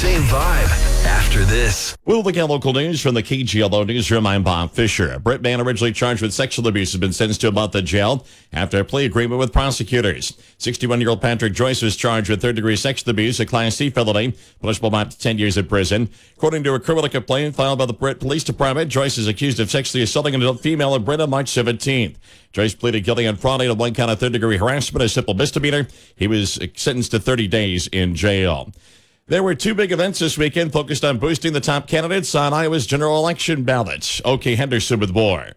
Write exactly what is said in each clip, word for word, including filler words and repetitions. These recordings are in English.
same vibe after this. We'll look at local news from the K G L O newsroom. I'm Bob Fisher. A Brit man originally charged with sexual abuse has been sentenced to a month in jail after a plea agreement with prosecutors. sixty-one-year-old Patrick Joyce was charged with third-degree sexual abuse, a Class C felony, punishable by up to ten years in prison. According to a criminal complaint filed by the Brit Police Department, Joyce is accused of sexually assaulting an adult female in Brit on March seventeenth. Joyce pleaded guilty on Friday to one count of third-degree harassment, a simple misdemeanor. He was sentenced to thirty days in jail. There were two big events this weekend focused on boosting the top candidates on Iowa's general election ballot. O.K. Henderson with more.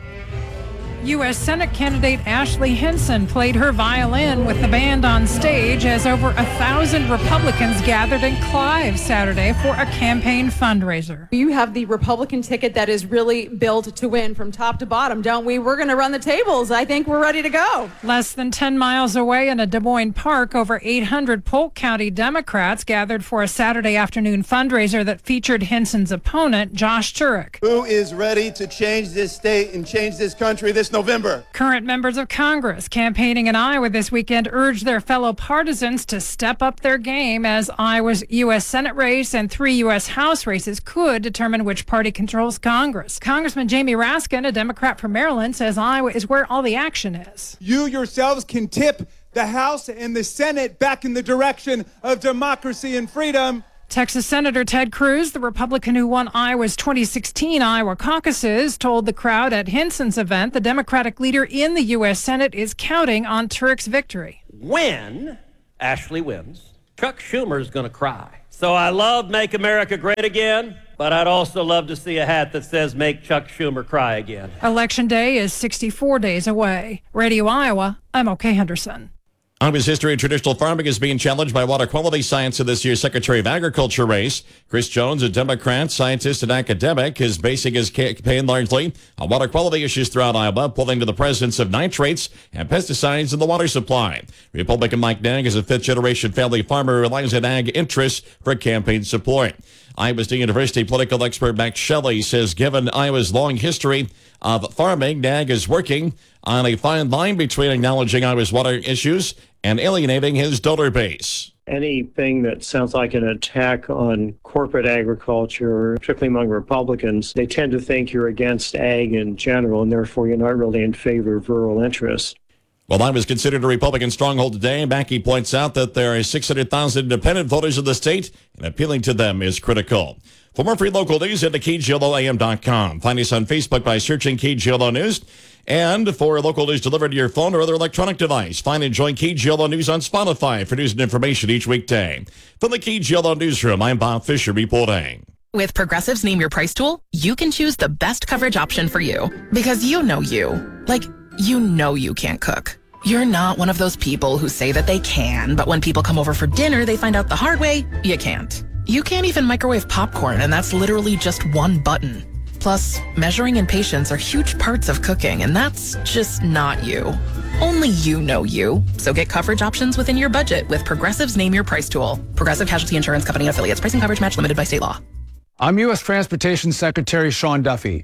U S Senate candidate Ashley Hinson played her violin with the band on stage as over a thousand Republicans gathered in Clive Saturday for a campaign fundraiser. You have the Republican ticket that is really built to win from top to bottom, don't we? We're going to run the tables. I think we're ready to go. Less than ten miles away in a Des Moines park, over eight hundred Polk County Democrats gathered for a Saturday afternoon fundraiser that featured Hinson's opponent, Josh Turek. Who is ready to change this state and change this country this November? Current members of Congress campaigning in Iowa this weekend urged their fellow partisans to step up their game as Iowa's U S Senate race and three U S House races could determine which party controls Congress. Congressman Jamie Raskin, a Democrat from Maryland, says Iowa is where all the action is. You yourselves can tip the House and the Senate back in the direction of democracy and freedom. Texas Senator Ted Cruz, the Republican who won Iowa's twenty sixteen Iowa caucuses, told the crowd at Hinson's event the Democratic leader in the U S Senate is counting on Turek's victory. When Ashley wins, Chuck Schumer is going to cry. So I love Make America Great Again, but I'd also love to see a hat that says Make Chuck Schumer Cry Again. Election Day is sixty-four days away. Radio Iowa, I'm O.K. Henderson. Iowa's history of traditional farming is being challenged by water quality science in this year's Secretary of Agriculture race. Chris Jones, a Democrat, scientist, and academic, is basing his campaign largely on water quality issues throughout Iowa, pointing to the presence of nitrates and pesticides in the water supply. Republican Mike Nag is a fifth-generation family farmer who relies on ag interests for campaign support. Iowa State University political expert Max Shelley says given Iowa's long history of farming, Nag is working on a fine line between acknowledging Iowa's water issues and alienating his donor base. Anything that sounds like an attack on corporate agriculture, particularly among Republicans, they tend to think you're against ag in general, and therefore you're not really in favor of rural interests. Well, Iowa is considered a Republican stronghold today. Mackey points out that there are six hundred thousand independent voters in the state, and appealing to them is critical. For more free local news, head to K G L O A M dot com. Find us on Facebook by searching K G L O News. And for local news delivered to your phone or other electronic device, find and join K G L O News on Spotify for news and information each weekday. From the K G L O Newsroom, I'm Bob Fisher reporting. With Progressive's Name Your Price tool, you can choose the best coverage option for you. Because you know you. Like, you know you can't cook. You're not one of those people who say that they can, but when people come over for dinner, they find out the hard way, you can't. You can't even microwave popcorn, and that's literally just one button. Plus, measuring and patience are huge parts of cooking, and that's just not you. Only you know you. So get coverage options within your budget with Progressive's Name Your Price tool. Progressive Casualty Insurance Company and affiliates. Pricing coverage match limited by state law. I'm U S Transportation Secretary Sean Duffy.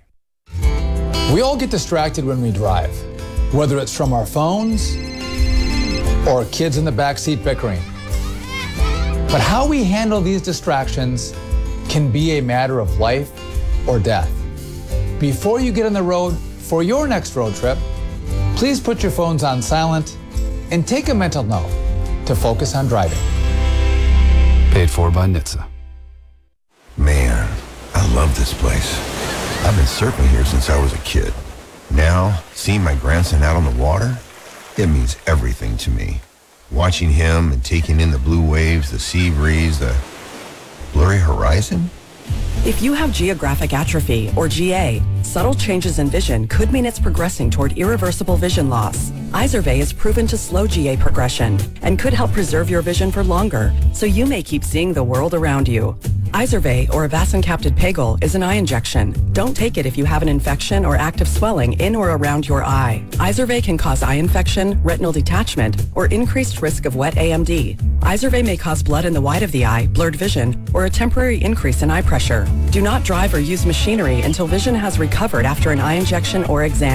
We all get distracted when we drive, whether it's from our phones or kids in the backseat bickering. But how we handle these distractions can be a matter of life or death. Before you get on the road for your next road trip, please put your phones on silent and take a mental note to focus on driving. Paid for by N H T S A. Man, I love this place. I've been surfing here since I was a kid. Now, seeing my grandson out on the water, it means everything to me. Watching him and taking in the blue waves, the sea breeze, the blurry horizon. If you have geographic atrophy, or G A, subtle changes in vision could mean it's progressing toward irreversible vision loss. Izervay is proven to slow G A progression and could help preserve your vision for longer, so you may keep seeing the world around you. Izervay, or avacincaptad pegol, is an eye injection. Don't take it if you have an infection or active swelling in or around your eye. Izervay can cause eye infection, retinal detachment, or increased risk of wet A M D. Izervay may cause blood in the white of the eye, blurred vision, or a temporary increase in eye pressure. Do not drive or use machinery until vision has recovered after an eye injection or exam.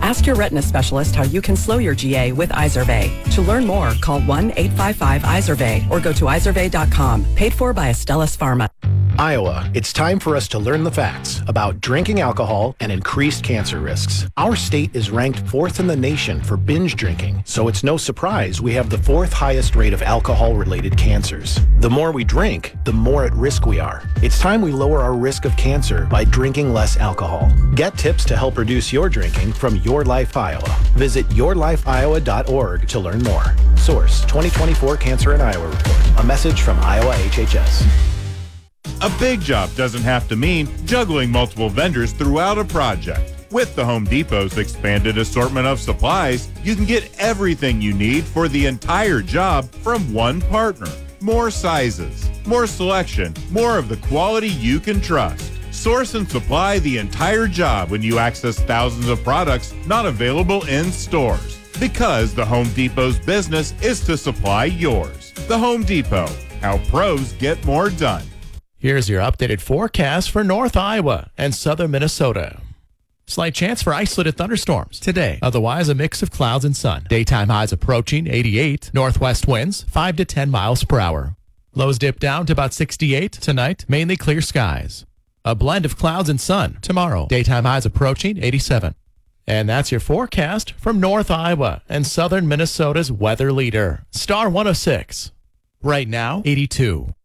Ask your retina specialist how you can slow your G A with Izervay. To learn more, call one eight five five Izervay or go to izervay dot com. Paid for by Astellas Pharma. Iowa, it's time for us to learn the facts about drinking alcohol and increased cancer risks. Our state is ranked fourth in the nation for binge drinking, so it's no surprise we have the fourth highest rate of alcohol-related cancers. The more we drink, the more at risk we are. It's time we lower our risk of cancer by drinking less alcohol. Get tips to help reduce your drinking from Your Life Iowa. Visit your life iowa dot org to learn more. Source, twenty twenty-four Cancer in Iowa Report. A message from Iowa H H S. A big job doesn't have to mean juggling multiple vendors throughout a project. With the Home Depot's expanded assortment of supplies, you can get everything you need for the entire job from one partner. More sizes, more selection, more of the quality you can trust. Source and supply the entire job when you access thousands of products not available in stores. Because the Home Depot's business is to supply yours. The Home Depot, how pros get more done. Here's your updated forecast for North Iowa and southern Minnesota. Slight chance for isolated thunderstorms today. Otherwise, a mix of clouds and sun. Daytime highs approaching eighty-eight. Northwest winds five to ten miles per hour. Lows dip down to about sixty-eight tonight. Mainly clear skies. A blend of clouds and sun tomorrow. Daytime highs approaching eighty-seven. And that's your forecast from North Iowa and southern Minnesota's weather leader, Star one oh six. Right now, eighty-two.